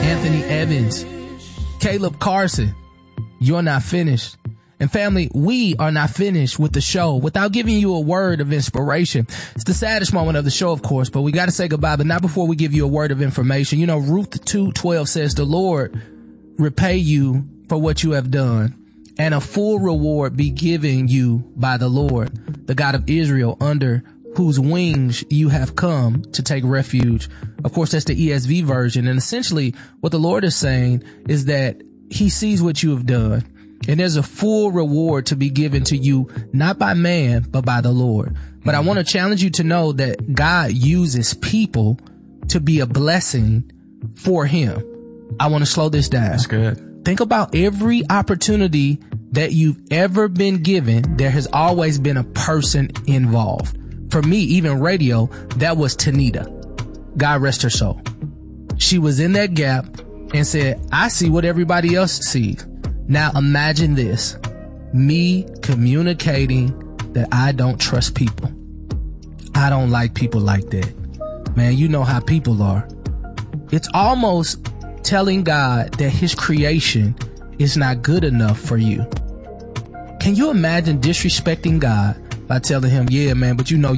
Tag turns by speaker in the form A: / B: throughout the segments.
A: Anthony Evans, Caleb Carson, you're not finished. And family, we are not finished with the show without giving you a word of inspiration. It's the saddest moment of the show, of course, but we got to say goodbye, but not before we give you a word of information. You know, Ruth 2:12 says, the Lord repay you for what you have done, and a full reward be given you by the Lord, the God of Israel, under whose wings you have come to take refuge. Of course, that's the ESV version. And essentially what the Lord is saying is that he sees what you have done. And there's a full reward to be given to you, not by man, but by the Lord. But I want to challenge you to know that God uses people to be a blessing for him. I want to slow this down.
B: That's good.
A: Think about every opportunity that you've ever been given. There has always been a person involved. For me, even radio, that was Tanita. God rest her soul. She was in that gap and said, I see what everybody else sees. Now imagine this, me communicating that I don't trust people. I don't like people like that. Man, you know how people are. It's almost telling God that his creation is not good enough for you. Can you imagine disrespecting God by telling him, yeah, man, but you know,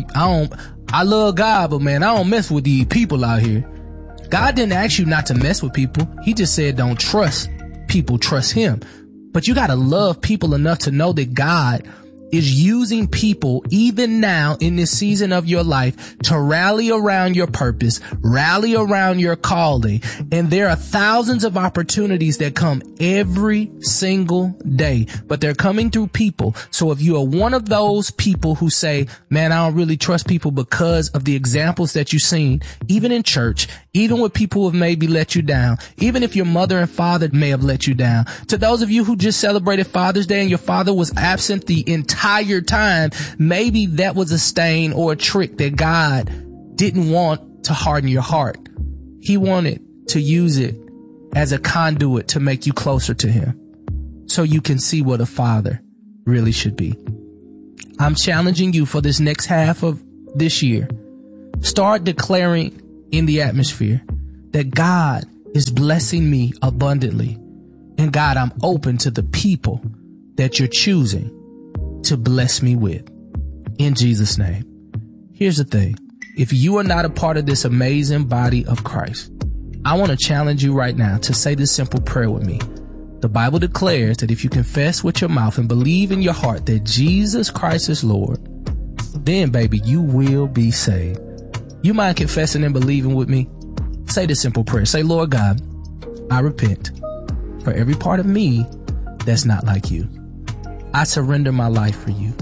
A: I love God, but man, I don't mess with these people out here. God didn't ask you not to mess with people. He just said, don't trust people, trust him. But you got to love people enough to know that God is using people even now in this season of your life to rally around your purpose, rally around your calling. And there are thousands of opportunities that come every single day, but they're coming through people. So if you are one of those people who say, man, I don't really trust people because of the examples that you've seen, even in church, even with people who have maybe let you down, even if your mother and father may have let you down, to those of you who just celebrated Father's Day and your father was absent the entire time, maybe that was a stain or a trick that God didn't want to harden your heart. He wanted to use it as a conduit to make you closer to him so you can see what a father really should be. I'm challenging you for this next half of this year. Start declaring in the atmosphere that God is blessing me abundantly. And God, I'm open to the people that you're choosing to bless me with. In Jesus' name. Here's the thing. If you are not a part of this amazing body of Christ, I want to challenge you right now to say this simple prayer with me. The Bible declares that if you confess with your mouth and believe in your heart that Jesus Christ is Lord, then baby, you will be saved. You mind confessing and believing with me? Say this simple prayer. Say, Lord God, I repent for every part of me that's not like you. I surrender my life for you.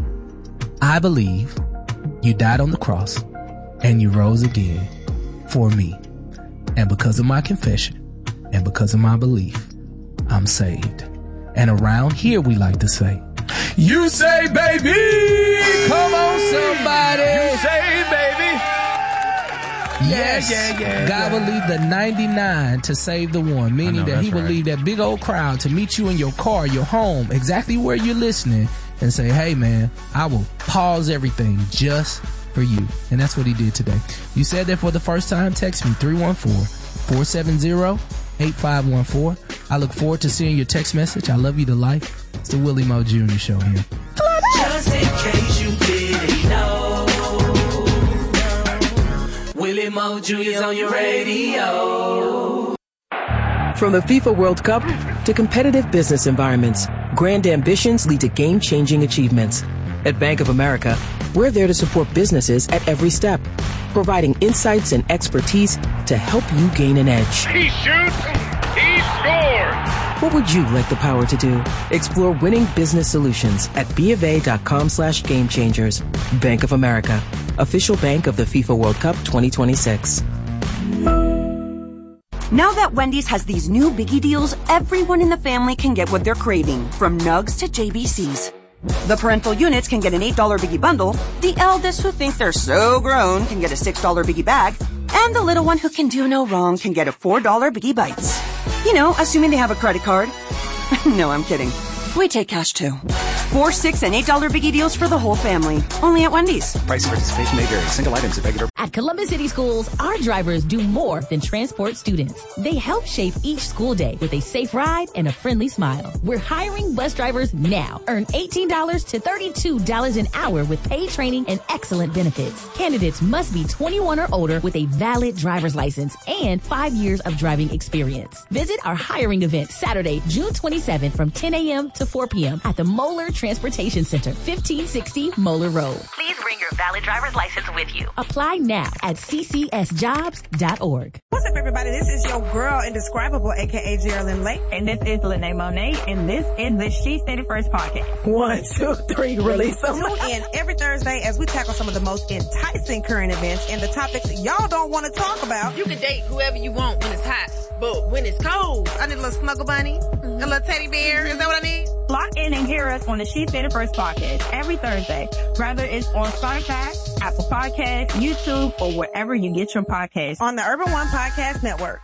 A: I believe you died on the cross and you rose again for me. And because of my confession and because of my belief, I'm saved. And around here we like to say, you say, baby! Come on, somebody!
B: You say, baby!
A: Yes, God will leave the 99 to save the one, meaning that he will leave that big old crowd to meet you in your car, your home, exactly where you're listening and say, hey man, I will pause everything just for you. And that's what he did today. You said that for the first time, text me 314-470-8514. I look forward to seeing your text message. I love you to life. It's the Willie Moe Jr. Show here.
C: Just in case you didn't know, Willie Moe Jr. is on your radio.
D: From the FIFA World Cup to competitive business environments, grand ambitions lead to game-changing achievements. At Bank of America, we're there to support businesses at every step, providing insights and expertise to help you gain an edge.
E: He shoots, he scores!
D: What would you like the power to do? Explore winning business solutions at BofA.com/gamechangers. Bank of America, official bank of the FIFA World Cup 2026.
F: Now that Wendy's has these new biggie deals, everyone in the family can get what they're craving, from Nugs to JBCs. The parental units can get an $8 biggie bundle, the eldest who think they're so grown can get a $6 biggie bag, and the little one who can do no wrong can get a $4 biggie bites. You know, assuming they have a credit card. No, I'm kidding. We take cash too. 4, $6, and $8 biggie deals for the whole family. Only at Wendy's.
G: Price of participation may vary. Single items at regular.
B: At Columbus City Schools, our drivers do more than transport students. They help shape each school day with a safe ride and a friendly smile. We're hiring bus drivers now. Earn $18 to $32 an hour with paid training and excellent benefits. Candidates must be 21 or older with a valid driver's license and 5 years of driving experience. Visit our hiring event Saturday, June 27th from 10 a.m. to 4 p.m. at the Moeller Transportation Center, 1560 Moeller Road.
G: Please bring your valid driver's license with you.
B: Apply now at ccsjobs.org.
H: What's up, everybody? This is your girl, Indescribable, a.k.a. Geraldine Lake.
I: And this is Lene Monet, and this is the She Said It First podcast.
H: 1, 2, 3, release them. Tune in every Thursday as we tackle some of the most enticing current events and the topics y'all don't want to talk about.
J: You can date whoever you want when it's hot, but when it's cold, I need a little snuggle bunny, a little teddy bear. Is that what I need?
I: Lock in and hear us on the She Said It First podcast every Thursday, whether it's on Spotify, Apple Podcasts, YouTube, or wherever you get your podcasts.
H: On the Urban One Podcast Network.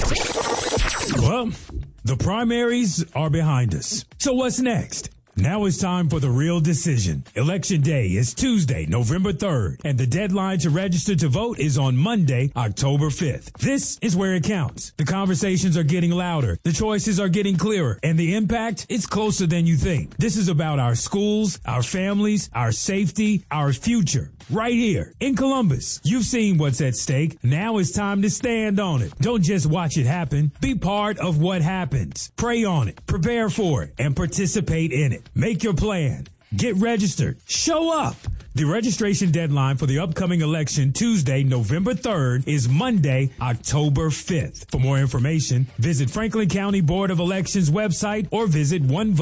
K: Well, the primaries are behind us. So what's next? Now it's time for the real decision. Election day is Tuesday, November 3rd, and the deadline to register to vote is on Monday, October 5th. This is where it counts. The conversations are getting louder, the choices are getting clearer, and the impact is closer than you think. This is about our schools, our families, our safety, our future. Right here in Columbus. You've seen what's at stake. Now it's time to stand on it. Don't just watch it happen. Be part of what happens. Pray on it, prepare for it, and participate in it. Make your plan. Get registered. Show up. The registration deadline for the upcoming election, Tuesday, November 3rd, is Monday, October 5th. For more information, visit Franklin County Board of Elections website or visit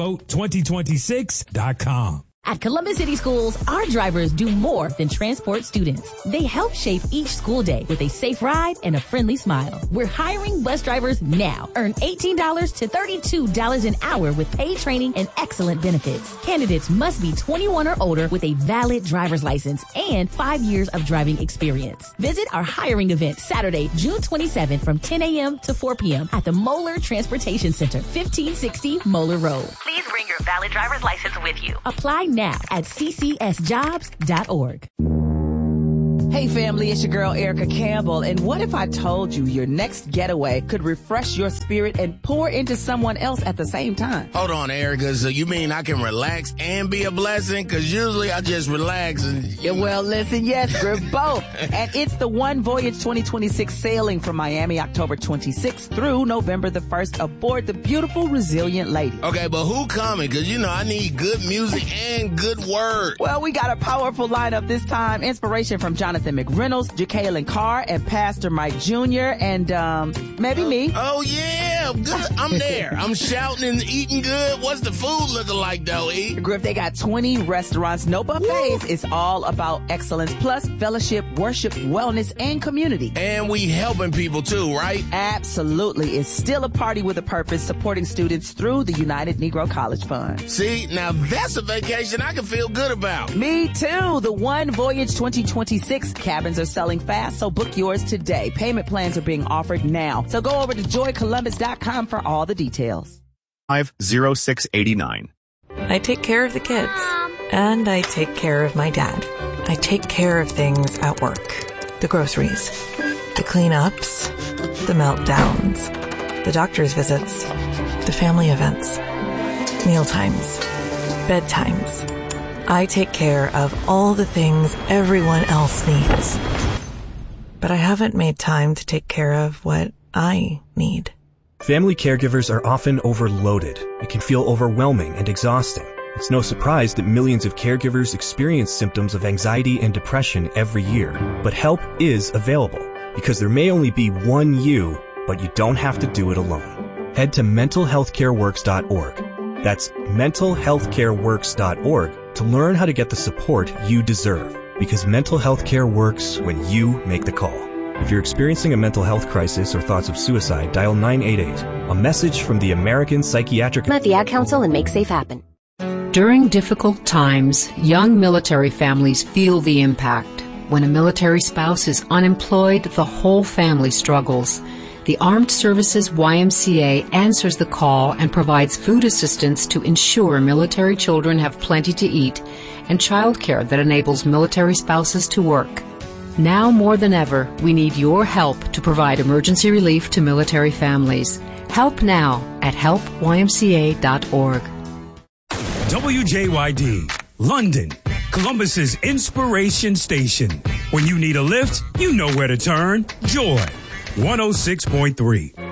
K: onevote2026.com.
B: At Columbus City Schools, our drivers do more than transport students. They help shape each school day with a safe ride and a friendly smile. We're hiring bus drivers now. Earn $18 to $32 an hour with paid training and excellent benefits. Candidates must be 21 or older with a valid driver's license and 5 years of driving experience. Visit our hiring event Saturday, June 27th from 10 a.m. to 4 p.m. at the Moeller Transportation Center, 1560 Moeller Road.
G: Please bring your valid driver's license with you.
B: Apply now at ccsjobs.org.
L: Hey family, it's your girl Erica Campbell, and what if I told you your next getaway could refresh your spirit and pour into someone else at the same time?
M: Hold on, Erica, so you mean I can relax and be a blessing? Because usually I just relax and...
L: Yeah, well, listen, yes, we're both. And it's the One Voyage 2026 sailing from Miami, October 26th through November the 1st aboard the beautiful Resilient Lady.
M: Okay, but who coming? Because, you know, I need good music and good word.
L: Well, we got a powerful lineup this time. Inspiration from Jonathan McReynolds, Jacqueline Carr, and Pastor Mike Jr., and maybe me.
M: Oh, yeah, good. I'm there. I'm shouting and eating good. What's the food looking like, though, E?
L: Griff, they got 20 restaurants, no buffets. Woo. It's all about excellence, plus fellowship, worship, wellness, and community.
M: And we helping people, too, right?
L: Absolutely. It's still a party with a purpose, supporting students through the United Negro College Fund.
M: See, now that's a vacation I can feel good about.
L: Me, too. The One Voyage 2026 cabins are selling fast, so book yours today. Payment plans are being offered now. So go over to joycolumbus.com for all the details.
N: 50689.
O: I take care of the kids. And I take care of my dad. I take care of things at work. The groceries. The cleanups. The meltdowns. The doctor's visits. The family events. Mealtimes. Bedtimes. I take care of all the things everyone else needs. But I haven't made time to take care of what I need.
P: Family caregivers are often overloaded. It can feel overwhelming and exhausting. It's no surprise that millions of caregivers experience symptoms of anxiety and depression every year. But help is available, because there may only be one you, but you don't have to do it alone. Head to mentalhealthcareworks.org. That's mentalhealthcareworks.org to learn how to get the support you deserve, because mental health care works when you make the call. If you're experiencing a mental health crisis or thoughts of suicide, dial 988. A message from the American Psychiatric...
Q: Let the Ad Council and Make Safe happen.
R: During difficult times, young military families feel the impact. When a military spouse is unemployed, the whole family struggles. The Armed Services YMCA answers the call and provides food assistance to ensure military children have plenty to eat and childcare that enables military spouses to work. Now more than ever, we need your help to provide emergency relief to military families. Help now at helpymca.org.
K: WJYD, London, Columbus's inspiration station. When you need a lift, you know where to turn. Joy, 106.3.